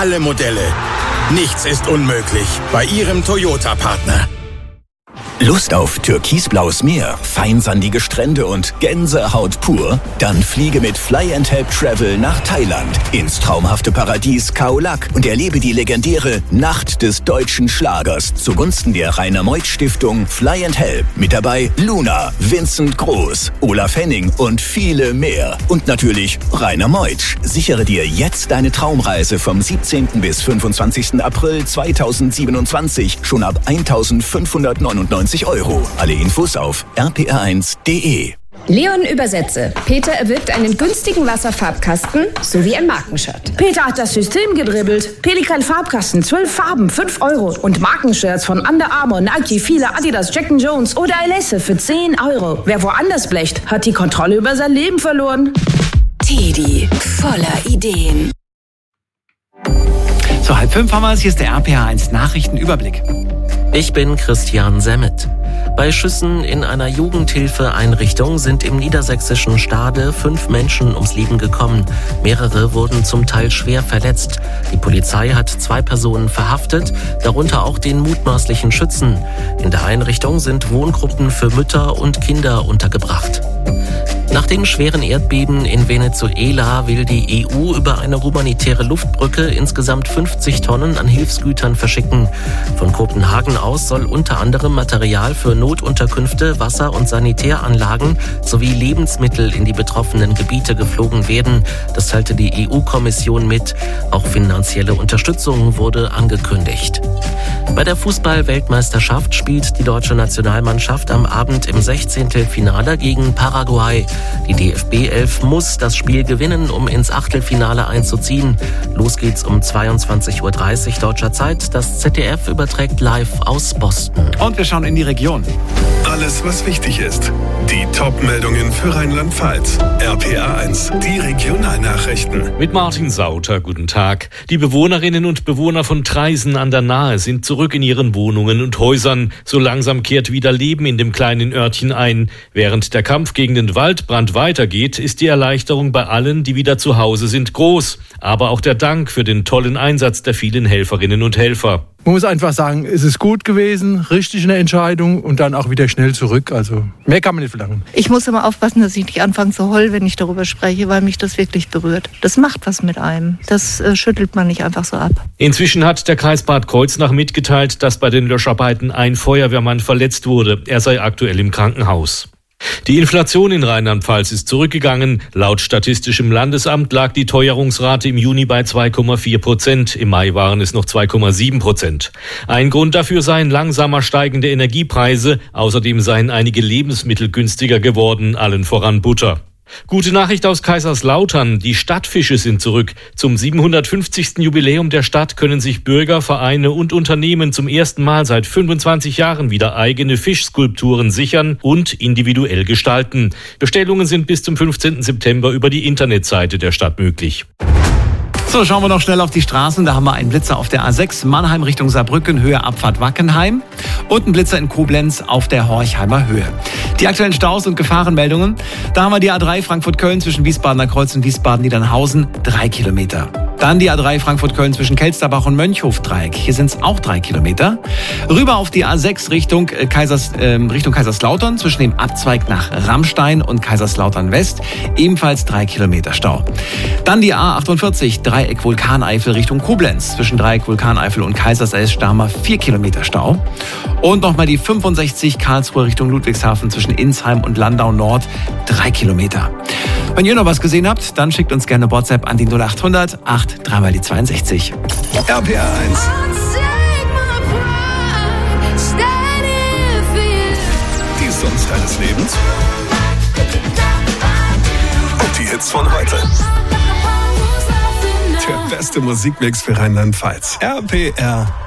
alle Modelle. Nichts ist unmöglich bei Ihrem Toyota-Partner. Lust auf türkisblaues Meer, feinsandige Strände und Gänsehaut pur? Dann fliege mit Fly & Help Travel nach Thailand ins traumhafte Paradies Khao Lak und erlebe die legendäre Nacht des deutschen Schlagers zugunsten der Rainer-Meuth-Stiftung Fly & Help. Mit dabei Luna, Vincent Groß, Olaf Henning und viele mehr. Und natürlich Rainer Meuth. Sichere dir jetzt deine Traumreise vom 17. bis 25. April 2027 schon ab 1.599 €. Alle Infos auf rpr1.de. Leon übersetze. Peter erwirbt einen günstigen Wasserfarbkasten sowie ein Markenshirt. Peter hat das System gedribbelt. Pelikan Farbkasten, 12 Farben, 5 €. Und Markenshirts von Under Armour, Nike, Fila, Adidas, Jack & Jones oder Alesse für 10 €. Wer woanders blecht, hat die Kontrolle über sein Leben verloren. Teddy, voller Ideen. So, 4:30 haben wir es. Hier ist der RPR1 Nachrichtenüberblick. Ich bin Christian Semmet. Bei Schüssen in einer Jugendhilfeeinrichtung sind im niedersächsischen Stade 5 Menschen ums Leben gekommen. Mehrere wurden zum Teil schwer verletzt. Die Polizei hat 2 Personen verhaftet, darunter auch den mutmaßlichen Schützen. In der Einrichtung sind Wohngruppen für Mütter und Kinder untergebracht. Nach dem schweren Erdbeben in Venezuela will die EU über eine humanitäre Luftbrücke insgesamt 50 Tonnen an Hilfsgütern verschicken. Von Kopenhagen aus soll unter anderem Material für Notunterkünfte, Wasser- und Sanitäranlagen sowie Lebensmittel in die betroffenen Gebiete geflogen werden. Das teilte die EU-Kommission mit. Auch finanzielle Unterstützung wurde angekündigt. Bei der Fußball-Weltmeisterschaft spielt die deutsche Nationalmannschaft am Abend im 16. Finale gegen Paraguay. Die DFB-11 muss das Spiel gewinnen, um ins Achtelfinale einzuziehen. Los geht's um 22:30 Uhr deutscher Zeit. Das ZDF überträgt live aus Boston. Und wir schauen in die Region. Alles, was wichtig ist. Die Top-Meldungen für Rheinland-Pfalz. RPR1, die Regionalnachrichten. Mit Martin Sauter, guten Tag. Die Bewohnerinnen und Bewohner von Traisen an der Nahe sind zurück in ihren Wohnungen und Häusern. So langsam kehrt wieder Leben in dem kleinen Örtchen ein. Während der Kampf gegen den Waldbrand weitergeht, ist die Erleichterung bei allen, die wieder zu Hause sind, groß. Aber auch der Dank für den tollen Einsatz der vielen Helferinnen und Helfer. Man muss einfach sagen, es ist gut gewesen, richtig eine Entscheidung und dann auch wieder schnell zurück. Also mehr kann man nicht verlangen. Ich muss immer aufpassen, dass ich nicht anfange zu heulen, wenn ich darüber spreche, weil mich das wirklich berührt. Das macht was mit einem. Das schüttelt man nicht einfach so ab. Inzwischen hat der Kreis Bad Kreuznach mitgeteilt, dass bei den Löscharbeiten ein Feuerwehrmann verletzt wurde. Er sei aktuell im Krankenhaus. Die Inflation in Rheinland-Pfalz ist zurückgegangen. Laut Statistischem Landesamt lag die Teuerungsrate im Juni bei 2,4%. Im Mai waren es noch 2,7%. Ein Grund dafür seien langsamer steigende Energiepreise. Außerdem seien einige Lebensmittel günstiger geworden, allen voran Butter. Gute Nachricht aus Kaiserslautern. Die Stadtfische sind zurück. Zum 750. Jubiläum der Stadt können sich Bürger, Vereine und Unternehmen zum ersten Mal seit 25 Jahren wieder eigene Fischskulpturen sichern und individuell gestalten. Bestellungen sind bis zum 15. September über die Internetseite der Stadt möglich. So, schauen wir noch schnell auf die Straßen. Da haben wir einen Blitzer auf der A6 Mannheim Richtung Saarbrücken, Höhe Abfahrt Wackenheim. Und einen Blitzer in Koblenz auf der Horchheimer Höhe. Die aktuellen Staus und Gefahrenmeldungen. Da haben wir die A3 Frankfurt-Köln zwischen Wiesbadener Kreuz und Wiesbaden-Niedernhausen, 3 Kilometer. Dann die A3 Frankfurt-Köln zwischen Kelsterbach und Mönchhof-Dreieck. Hier sind es auch 3 Kilometer. Rüber auf die A6 Richtung Kaiserslautern zwischen dem Abzweig nach Rammstein und Kaiserslautern West. Ebenfalls 3 Kilometer Stau. Dann die A48 Dreieck Vulkaneifel Richtung Koblenz. Zwischen Dreieck Vulkaneifel und Kaiserselst da haben wir 4 Kilometer Stau. Und nochmal die 65 Karlsruhe Richtung Ludwigshafen zwischen Insheim und Landau Nord, 3 Kilometer. Wenn ihr noch was gesehen habt, dann schickt uns gerne WhatsApp an die 0800 83 die 62. RPR1. Die Songs deines Lebens. Und die Hits von heute. Der beste Musikmix für Rheinland-Pfalz. RPR.